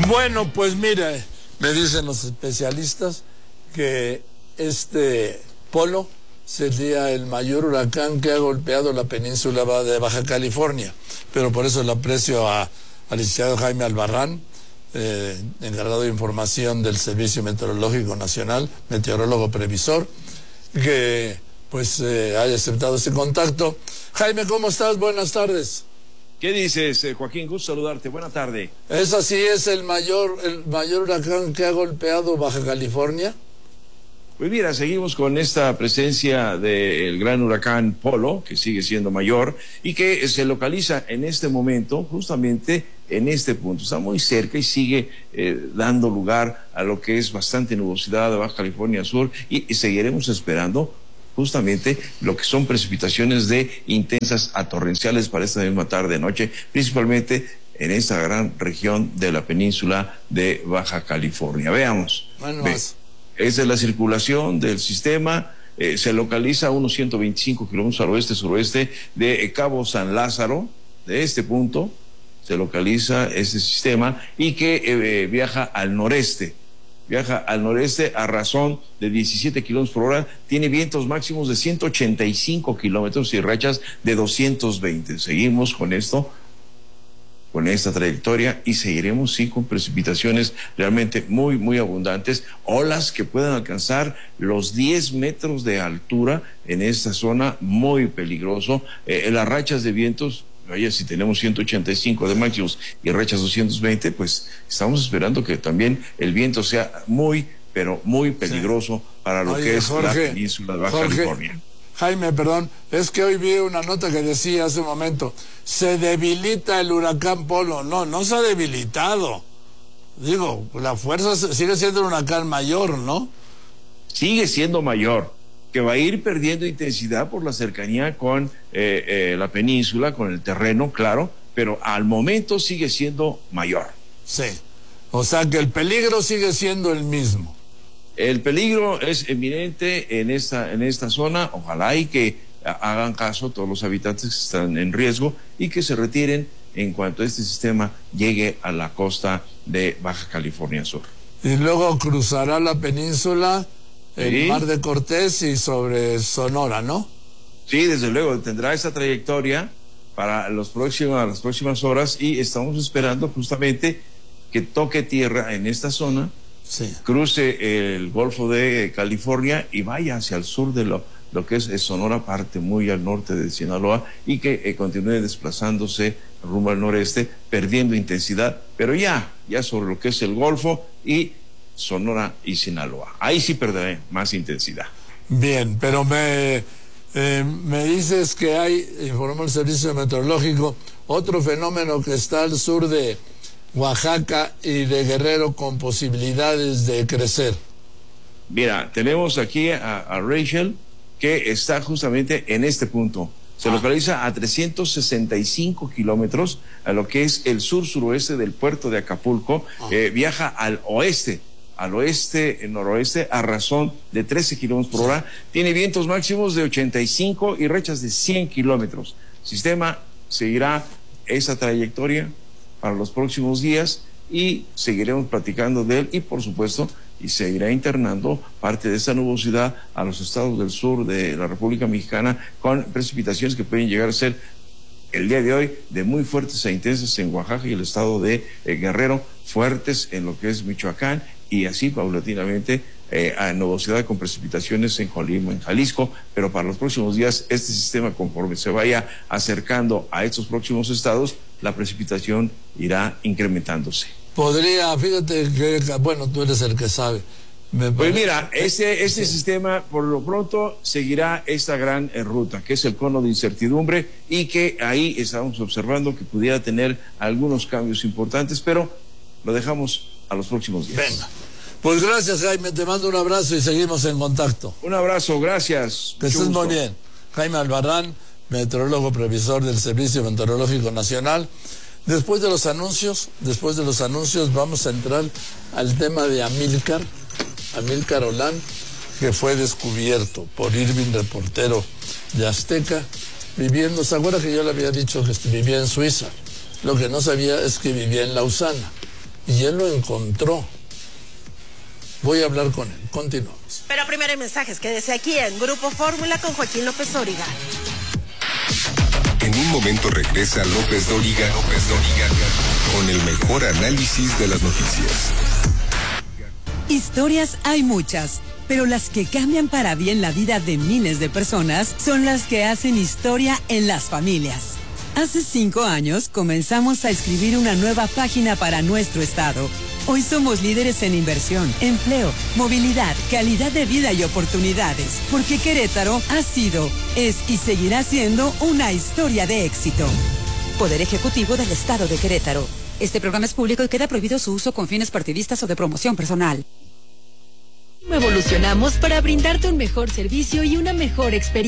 Bueno, pues mire, me dicen los especialistas que este Polo sería el mayor huracán que ha golpeado la península de Baja California, pero por eso le aprecio al licenciado Jaime Albarrán, encargado de información del Servicio Meteorológico Nacional, meteorólogo previsor, que pues haya aceptado ese contacto. Jaime, ¿cómo estás? Buenas tardes. ¿Qué dices, Joaquín? Gusto saludarte. Buena tarde. ¿Es así? ¿Es el mayor huracán que ha golpeado Baja California? Pues mira, seguimos con esta presencia del gran huracán Polo, que sigue siendo mayor y que se localiza en este momento justamente en este punto. Está muy cerca y sigue dando lugar a lo que es bastante nubosidad de Baja California Sur y seguiremos esperando justamente lo que son precipitaciones de intensas a torrenciales para esta misma tarde-noche, principalmente en esta gran región de la península de Baja California. Veamos. Esa es la circulación del sistema. Se localiza a unos 125 kilómetros al oeste-suroeste de Cabo San Lázaro. De este punto se localiza este sistema y que viaja al noreste. Viaja al noreste a razón de 17 kilómetros por hora, tiene vientos máximos de 185 kilómetros y rachas de 220. Seguimos con esto, con esta trayectoria y seguiremos sí con precipitaciones realmente muy, muy abundantes, olas que puedan alcanzar los 10 metros de altura en esta zona, muy peligroso. Las rachas de vientos, vaya, si tenemos 185 de máximos y rachas 220, pues estamos esperando que también el viento sea muy, pero muy peligroso para lo que es la península de Baja California. Jaime, perdón, es que hoy vi una nota que decía hace un momento, se debilita el huracán Polo. No se ha debilitado. Digo, la fuerza sigue siendo un huracán mayor, ¿no? Sigue siendo mayor, que va a ir perdiendo intensidad por la cercanía con la península, con el terreno, claro, pero al momento sigue siendo mayor. Sí, o sea que el peligro sigue siendo el mismo. El peligro es eminente en esta zona. Ojalá y que hagan caso todos los habitantes que están en riesgo y que se retiren en cuanto este sistema llegue a la costa de Baja California Sur. Y luego cruzará la península, el Mar de Cortés y sobre Sonora, ¿no? Sí, desde luego, tendrá esa trayectoria para las próximas horas y estamos esperando justamente que toque tierra en esta zona. Sí. Cruce el Golfo de California y vaya hacia el sur de lo que es Sonora, parte muy al norte de Sinaloa, y que continúe desplazándose rumbo al noreste, perdiendo intensidad, pero ya sobre lo que es el Golfo y Sonora y Sinaloa. Ahí sí perderé más intensidad. Bien, pero me dices que hay, informó el Servicio Meteorológico, otro fenómeno que está al sur de Oaxaca y de Guerrero con posibilidades de crecer. Mira, tenemos aquí a Rachel, que está justamente en este punto. Se localiza a 365 kilómetros a lo que es el sur-suroeste del puerto de Acapulco. Viaja al oeste, noroeste, a razón de 13 kilómetros por hora. Tiene vientos máximos de 85 y rachas de 100 kilómetros. El sistema seguirá esa trayectoria para los próximos días y seguiremos platicando de él y por supuesto y seguirá internando parte de esa nubosidad a los estados del sur de la República Mexicana con precipitaciones que pueden llegar a ser el día de hoy de muy fuertes e intensas en Oaxaca y el estado de Guerrero, fuertes en lo que es Michoacán y así paulatinamente a nubosidad con precipitaciones en Colima, en Jalisco, pero para los próximos días este sistema, conforme se vaya acercando a estos próximos estados, la precipitación irá incrementándose. Podría, fíjate que, bueno, tú eres el que sabe. Pues mira, este sistema por lo pronto seguirá esta gran ruta, que es el cono de incertidumbre, y que ahí estamos observando que pudiera tener algunos cambios importantes, pero lo dejamos a los próximos días. Venga. Pues gracias, Jaime, te mando un abrazo y seguimos en contacto. Un abrazo, gracias. Que estés muy bien. Jaime Albarrán, meteorólogo previsor del Servicio Meteorológico Nacional. Después de los anuncios vamos a entrar al tema de Amílcar Olán, que fue descubierto por Irving, reportero de Azteca, viviendo, ¿se acuerda que yo le había dicho que vivía en Suiza? Lo que no sabía es que vivía en Lausana. y él lo encontró. Voy a hablar con él. Continuamos. Pero primero hay mensajes. Quédese aquí en Grupo Fórmula con Joaquín López Dóriga. En un momento regresa López Dóriga con el mejor análisis de las noticias. Historias hay muchas, pero las que cambian para bien la vida de miles de personas son las que hacen historia en las familias. Hace 5 años comenzamos a escribir una nueva página para nuestro estado. Hoy somos líderes en inversión, empleo, movilidad, calidad de vida y oportunidades, porque Querétaro ha sido, es y seguirá siendo una historia de éxito. Poder Ejecutivo del Estado de Querétaro. Este programa es público y queda prohibido su uso con fines partidistas o de promoción personal. Evolucionamos para brindarte un mejor servicio y una mejor experiencia.